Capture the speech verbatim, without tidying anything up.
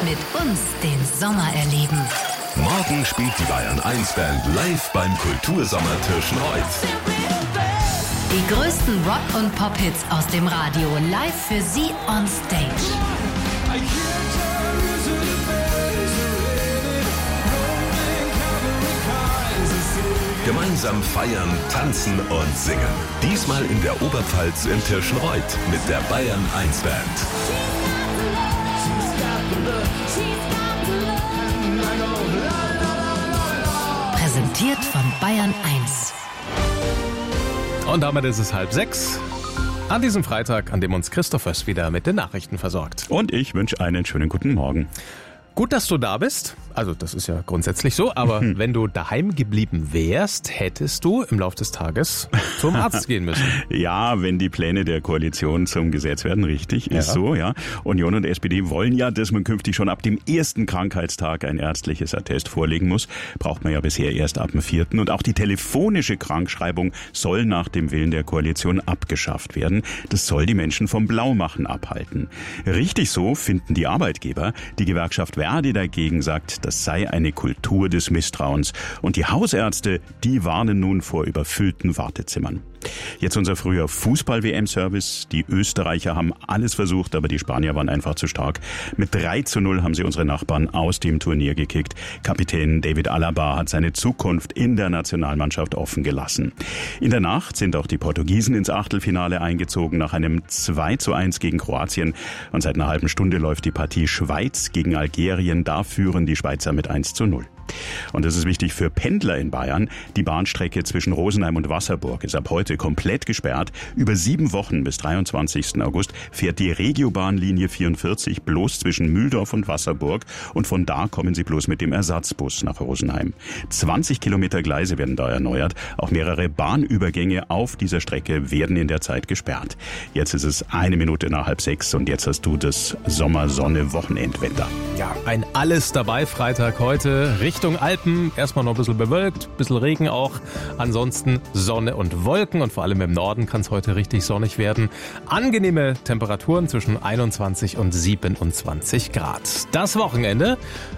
mit uns den Sommer erleben. Morgen spielt die Bayern eins Band live beim Kultursommer Tirschenreuth. Die größten Rock- und Pop-Hits aus dem Radio live für Sie on Stage. Gemeinsam feiern, tanzen und singen. Diesmal in der Oberpfalz in Tirschenreuth mit der Bayern eins Band. Präsentiert von Bayern eins. Und damit ist es halb sechs. An diesem Freitag, an dem uns Christophers wieder mit den Nachrichten versorgt. Und ich wünsche einen schönen guten Morgen. Gut, dass du da bist. Also das ist ja grundsätzlich so, aber mhm. wenn du daheim geblieben wärst, hättest du im Laufe des Tages zum Arzt gehen müssen. Ja, wenn die Pläne der Koalition zum Gesetz werden, richtig, ist ja. so, ja. Union und S P D wollen ja, dass man künftig schon ab dem ersten Krankheitstag ein ärztliches Attest vorlegen muss. Braucht man ja bisher erst ab dem vierten. Und auch die telefonische Krankschreibung soll nach dem Willen der Koalition abgeschafft werden. Das soll die Menschen vom Blaumachen abhalten. Richtig so finden die Arbeitgeber. Die Gewerkschaft Verdi dagegen sagt, das sei eine Kultur des Misstrauens. Und die Hausärzte, die warnen nun vor überfüllten Wartezimmern. Jetzt unser früher Fußball-W M-Service. Die Österreicher haben alles versucht, aber die Spanier waren einfach zu stark. Mit drei zu null haben sie unsere Nachbarn aus dem Turnier gekickt. Kapitän David Alaba hat seine Zukunft in der Nationalmannschaft offen gelassen. In der Nacht sind auch die Portugiesen ins Achtelfinale eingezogen nach einem zwei zu eins gegen Kroatien. Und seit einer halben Stunde läuft die Partie Schweiz gegen Algerien. Da führen die Schweizer mit eins zu null. Und das ist wichtig für Pendler in Bayern. Die Bahnstrecke zwischen Rosenheim und Wasserburg ist ab heute komplett gesperrt. Über sieben Wochen bis dreiundzwanzigsten August fährt die Regiobahnlinie vierundvierzig bloß zwischen Mühldorf und Wasserburg. Und von da kommen sie bloß mit dem Ersatzbus nach Rosenheim. zwanzig Kilometer Gleise werden da erneuert. Auch mehrere Bahnübergänge auf dieser Strecke werden in der Zeit gesperrt. Jetzt ist es eine Minute nach halb sechs und jetzt hast du das Sommersonne-Wochenendwetter. Ja, ein alles dabei Freitag heute. Richtung Alpen, erstmal noch ein bisschen bewölkt, ein bisschen Regen auch. Ansonsten Sonne und Wolken und vor allem im Norden kann es heute richtig sonnig werden. Angenehme Temperaturen zwischen einundzwanzig und siebenundzwanzig Grad. Das Wochenende